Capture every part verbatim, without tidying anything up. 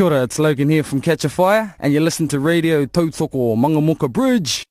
Kia ora, it's Logan here from Catch a Fire, and you're listening to Radio Tautoko Mangamoka Bridge.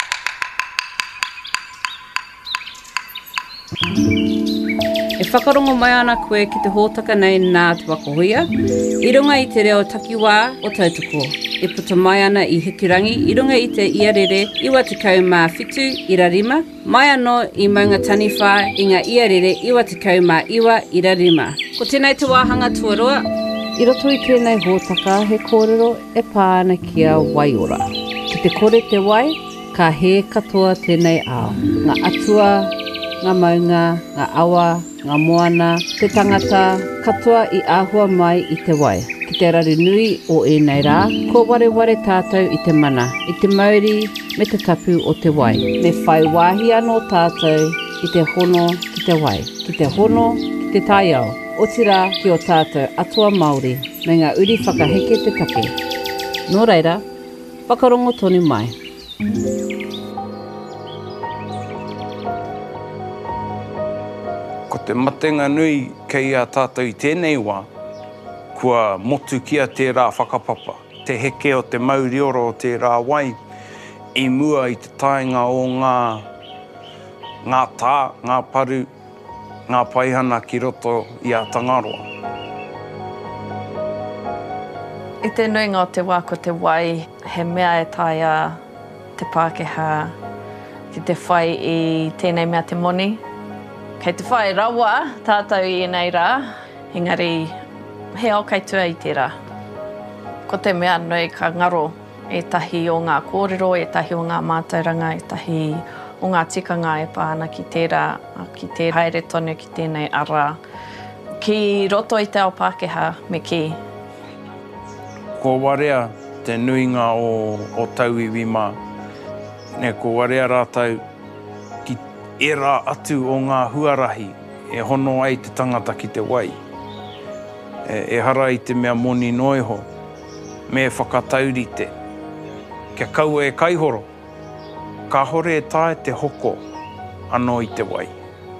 E whakarongo mai ana koe ki te hōtaka nei nā te wakahoia. I runga i te reo takiwā o Tautoko. E puta mai ana i Hikirangi, i runga i te iarere iwa te kau mā whitu ira rima. Mai anō i maunga taniwha i ngā iarere iwa te kau mā iwa ira rima. Ko tēnei te wāhanga tuaroa. I roto i tēnei hōtaka, he kōrero e pāna kia waiora. Ki te kore te wai, ka he katoa tēnei ao. Ngā atua, ngā maunga, ngā awa, ngā moana, te tangata, katoa i āhua mai i te wai. Ki te raru nui o ēnei rā, ko ware ware tātou i te mana, i te mauri me te tapu o te wai. Me whai wāhi anō tātou i te hono ki te wai. Ki te hono ki te taiao. O tira ki o tātou atua Māori, me ngā uri whakaheke te take. Nō reira, whakarongo tonu mai. Ko te matenga nui kei a tātou i tēnei wā, kua motu kia tērā whakapapa. Te heke o te maurioro o tērā wai, i mua i te tainga o ngā, ngā tā, ngā paru, ngā paihana ki roto i a Tangaroa. I te nuinga o te wā ko te wai, he mea e taia te Pākehā ki te whai i tēnei mea te moni. Kei te whai rawa tātou i nei rā, engari he au kaitua i tērā. Ko te mea nui ka ngaro e tahi o ngā kōrero, e tahi o ngā mātauranga, e tahi o ngā tikanga e pāna ki tērā, ki te haere tonu ki tēnei ara. Ki roto i te ao Pākehā me ki. Ko warea te nuinga o, o tauiwi mā. Ne, ko warea rātau ki era atu o ngā huarahi, e hono ai te tangata ki te wai. E, e hara i te mea moni noiho, me whakataurite. Kia kaua e kaihoro. Ka hore e tae te hoko anō i te wai.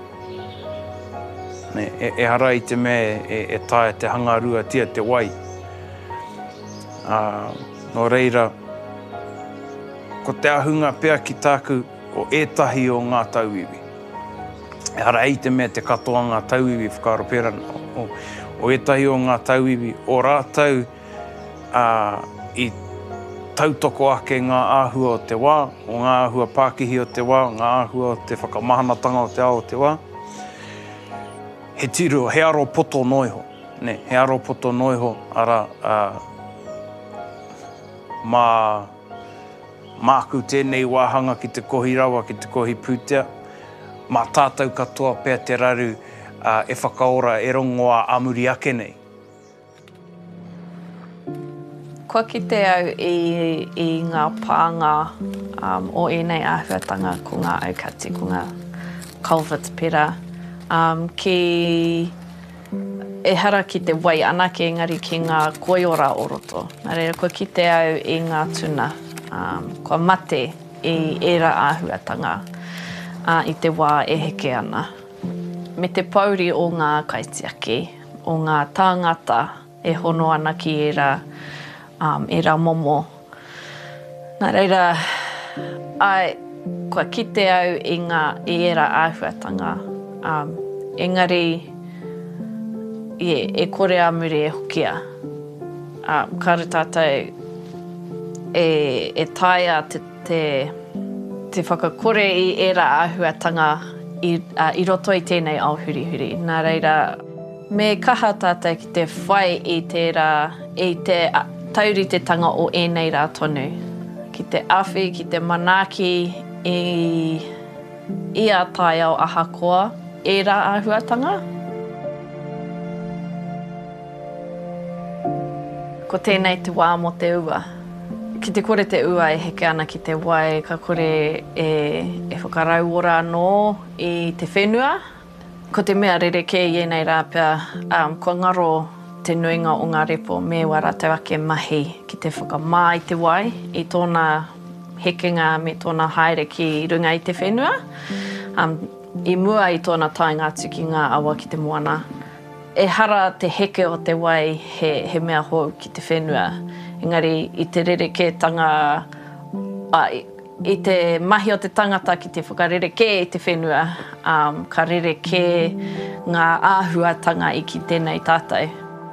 Ne, e, e hara i te mea e, e tae te hangarua tia te wai. Uh, no reira, ko te ahunga pea ki tāku o ētahi o ngā tauiwi. E hara i te mea te katoa ngā tauiwi whakaro pera. O, o ētahi o ngā tauiwi, o rātau uh, i tautoko ake ngā āhua o te wā, o ngā āhua Pākihi o te wā, o ngā āhua o te whakamahanatanga o te ao o te wā. He tiru, he aro poto noiho. Ne, he aro poto noiho, ara uh, mā māku tēnei wāhanga ki te kohi rawa, ki te kohi pūtea. Mā tātou katoa pēr te raru uh, e whakaora e rongoa amuri ake nei. Kua kite au i, i ngā pānga um, o ēnei āhuatanga ko ngā aukati, ko ngā culverts pera. Um, ki e hara ki te wai anake engari ki ngā koiora o roto. Nā reira, kua kite au i ngā tuna, um, kua mate i era āhuatanga uh, i te wā e heke ana. Me te pauri o ngā kaitiaki, o ngā tāngata e hono ana ki era Um, e rā momo. Nā reira, ai, kua kite au i ngā i era āhuatanga. Um, engari, ie, e kore amuri e hokia. Um, kāre tātou e, e taia te, te, te whakakore i era āhuatanga i, uh, i roto i tēnei ao hurihuri. Nā reira, me kaha tātou ki te whai i tērā, i te tauri te tanga o ēnei rā tonu. Ki te awhi, ki te manaki, i, i a tai au ahakoa, e rā āhuatanga. Ko tēnei te wā mo te ua. Ki te kore te ua e heke ana ki te wai, ka kore e, e whakarauora anō i te whenua. Ko te mea rereke i ēnei rā pia, um, ko ngaro te nuinga o ngā repo me wara te ake mahi ki te whakamā i te wai, i tōna hekenga me tōna haere ki runga i te whenua. Um, I mua i tōna tainga atu ki ngā awa ki te moana. e hara te heke o te wai he, he mea hou ki te whenua. Engari, i te rerekētanga, a, i, i te mahi o te tangata ki te whakarereke i te whenua, um, ka rereke ngā āhuatanga i ki tēnei tātai.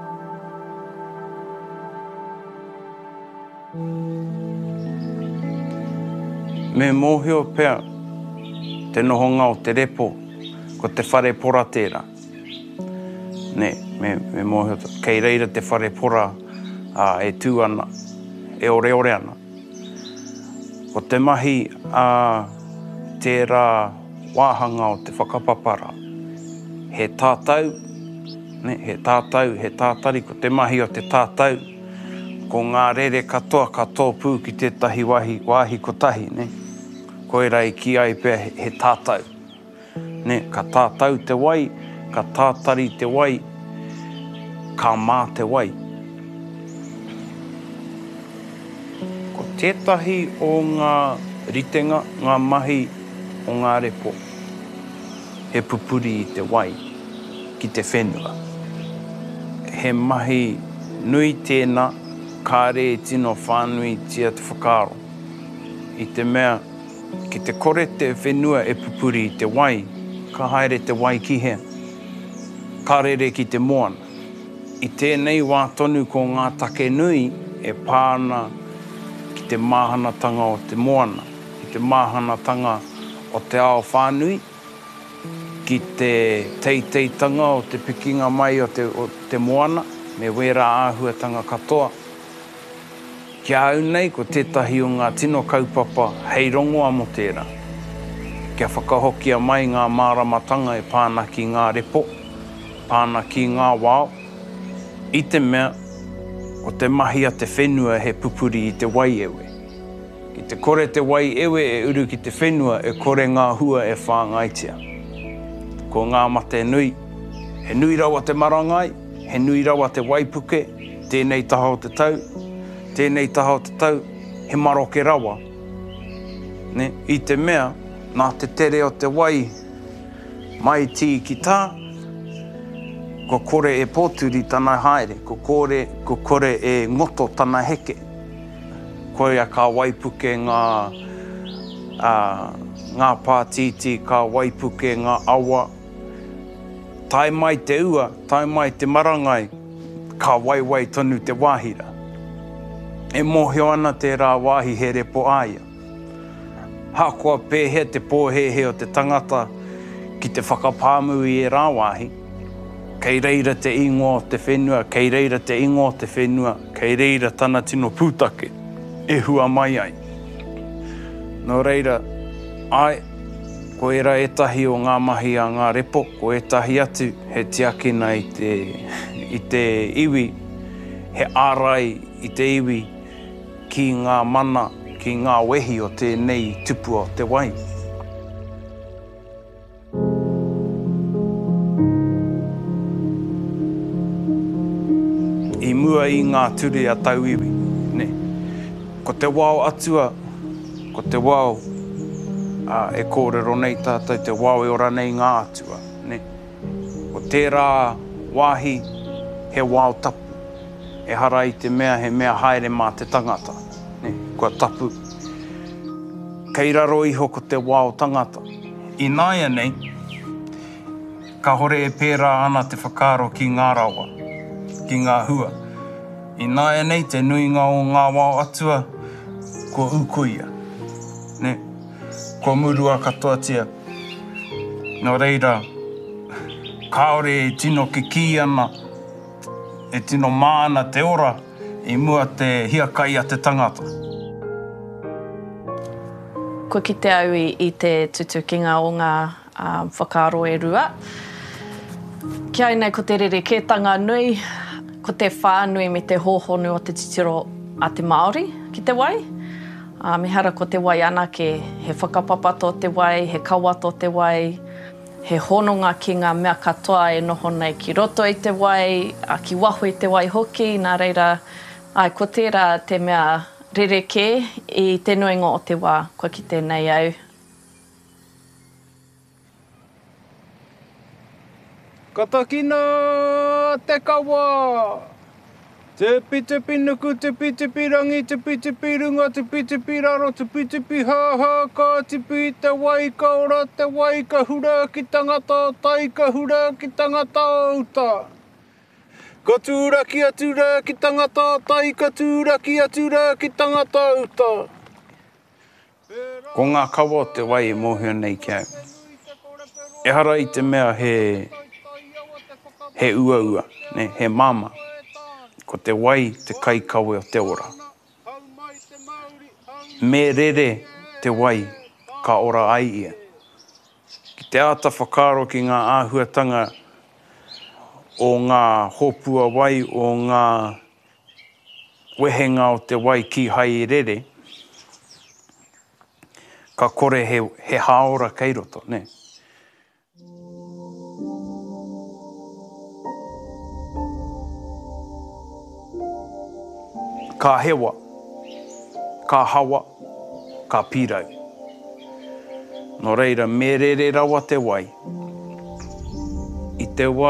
Me mōhio pea te nohonga o te repo, ko te whare pora tērā. Ne, me, me mōhio, kei reira te whare pora uh, e tū ana, e ore ore ana. Ko te mahi a uh, tērā wāhanga o te whakapapara. He tātau, ne, he tātau, he tātari, ko te mahi o te tātau, ko ngā rere katoa, ka tōpū ki tētahi wahi, wāhi kotahi, ne. Koera i ki ai pia he, he tātau. Ne, ka tātau te wai, ka tātari te wai, ka mā te wai. Ko tētahi o ngā ritenga, ngā mahi o ngā repo, he pupuri i te wai, ki te whenua. He mahi nui tēnā, kāre e tino whānui tia te whakaro. I te mea, ki te kore te whenua e pupuri i te wai, ka haere te wai ki he. Ka rere ki te moana. I tēnei wā tonu ko ngā take nui e pāna ki te māhanatanga o te moana, ki te māhanatanga o te ao whānui, ki te teiteitanga o te pikinga mai o te, o te moana, me wera āhuatanga katoa. Kia au nei, ko tētahi o ngā tino kaupapa hei rongoa mo tērā. Kia whakahokia mai ngā māramatanga e pāna ki ngā repo, pāna ki ngā wao. I te mea, o te mahi a te whenua he pupuri i te wai ewe. Ki te kore te wai ewe e uru ki te whenua e kore ngā hua e whāngaitia. Ko ngā mate nui, he nui rawa te marangai, he nui rawa te waipuke, tēnei taha o te tau, tēnei taha o te tau, he maroke rawa. Ne? I te mea, nā te tere o te wai, mai tī ki tā, ko kore e pōturi tana haere, ko kore, ko kore e ngoto tana heke. Koia ka waipuke ngā, uh, ngā pātiti, ka waipuke ngā awa. Tai mai te ua, tai mai te marangai, ka waiwai tonu te wāhira. E mōhio ana tērā wāhi he repo aia. Hākua pēhe te pōhehe o te tangata ki te whakapāmui e rā wāhi. Kei reira te ingoa o te whenua, kei reira te ingoa o te whenua, kei reira tana tino pūtake, e hua mai ai. Nō reira, ai, ko era etahi o ngā mahi a ngā repo, ko etahi atu he tiakina i te, i te iwi, he ārai i te iwi, ki ngā mana, ki ngā wehi o tēnei tupu o te wai. I mua i ngā ture a tau iwi, ne. Ko te wao atua, ko te wao uh, e kōrero nei tātou, te wao e ora nei ngā atua, ne. Ko tērā wāhi he wao tapu. E hara i te mea, he mea haere mā te tangata. Ne, kua tapu. Kei raro iho ko te wao tangata. I nāia nei, ka hore e pērā ana te whakaro ki ngā rawa, ki ngā hua. I nāia nei, te nuinga o ngā wao atua, ko ukuia. Ne, ko murua katoa tia. Nō reira, kaore e tino ke ki ana, e tino māna te ora, i mua te hiakai a te tangata. Ko ki te au i, i te tutukinga o ngā um, whakaaro e rua. Kia nei ko te rerekētanga nui, ko te whānui me te hōhonu o te titiro a te Māori ki te wai. Uh, me hara ko te wai anake, he whakapapato te wai, he kawato te wai, he hononga ki ngā mea katoa e noho nei ki roto i te wai, a ki waho i te wai hoki, nā reira, ai, ko tērā te mea rereke i te nuinga o te wā, kua ki tēnei au. Katakina! te kawa. Te pitipi nuku, te pitipi rangi, te pitipi runga, te pitipi raro, te pitipi haha, ka tipi te wai ka ora, te wai ka hura ki tangata, tai ka hura ki tangata auta. Ka tūra ki atura ki tangata, tai ka tūra ki atura ki tangata auta. Ko ngā kawa o te wai e mōhio nei ki au. E hara i te mea he, he ua ua, ne, he mama. Ko te wai te kai kawe o te ora. Me rere te wai ka ora ai ia. Ki te ata whakaro ki ngā āhuatanga o ngā hopua wai, o ngā wehenga o te wai ki hai rere, ka kore he, he haora kei roto, ne? Ka hewa, ka hawa, ka pīrau. Nō reira, me rere rawa te wai. I te wā,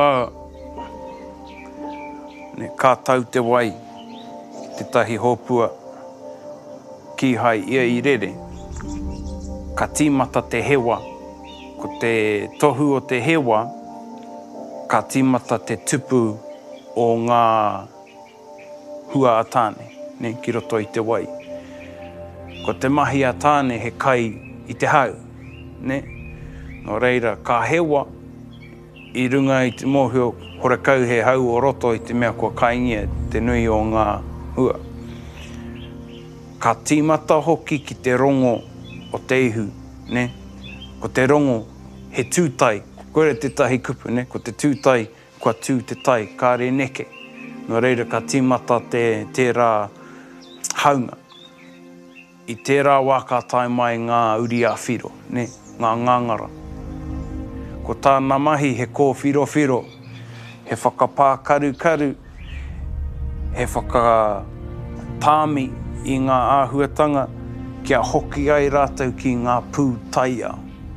ne, ka tau te wai, te tahi hopua, ki hai ia i rere. Ka tīmata te hewa, ko te tohu o te hewa, ka tīmata te tupu o ngā hua atāne, ne, ki roto i te wai. Ko te mahi atāne he kai i te hau, ne? Nō reira, ka hewa, i runga i te mōhio, hore kau he hau o roto i te mea kua kaingia te nui o ngā hua. Ka tīmata hoki ki te rongo o te ihu, ne? Ko te rongo, he tūtai, koere te tahi kupu, ne? Ko te tūtai, kua tū te tai, ka re neke. Nō reira, ka tīmata te, te rā haunga. I tērā wā ka tai mai ngā uri a whiro, ne? Ngā ngangara. Ko tāna mahi he kō whiro whiro, he whakapā karu karu, he whakatāmi i ngā āhuatanga, kia hoki ai rātou ki ngā pū taia.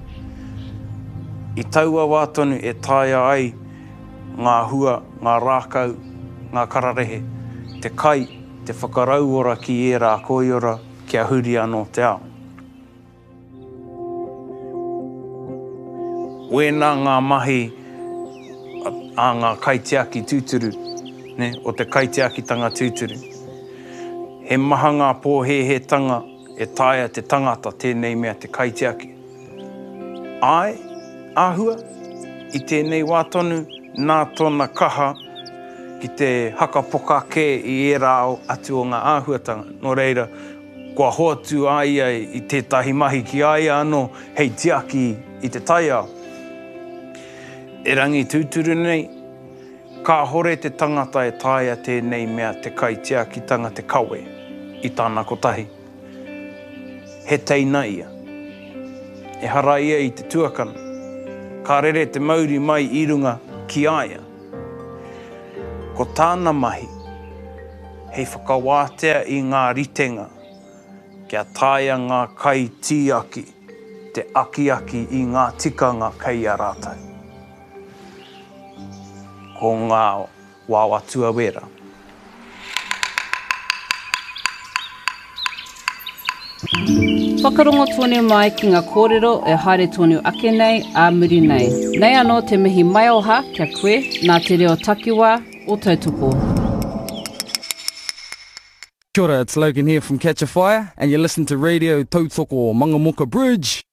I taua wātonu e taia ai ngā hua, ngā rākau, ngā kararehe, te kai, te whakarauora ki e rā koiora, kia huri anō te ao. Wēnā ngā mahi a ngā kaitiaki tūturu, ne, o te kaitiakitanga tūturu. He maha ngā pōhehetanga e taia te tangata tēnei mea te kaitiaki. Ai, āhua, i tēnei wātonu, nā tōna kaha ki te hakapoka kē i e rā atu o ngā āhuatanga. Nō reira, kua hoatu ai ai i tētahi mahi ki ai anō hei tiaki i te taiao. E rangi tūturu nei, ka hore te tangata e taia tēnei mea te kaitiakitanga te kawe i tāna kotahi. He teina ia. E hara ia i te tuakana. Ka rere te mauri mai i runga ki aia. Ko tāna mahi, hei whakawātea i ngā ritenga, kia taia ngā kai tīaki, te akiaki i ngā tikanga kei a rātou. Ko ngā wāwatua wera. Whakarongo tonu mai ki ngā kōrero e haere tonu ake nei a muri nei. Nei anō te mihi mai oha kia koe nā te reo takiwā o Tautoko. Kia ora, it's Logan here from Catch a Fire, and you listen to Radio Tautoko Mangamuka Bridge.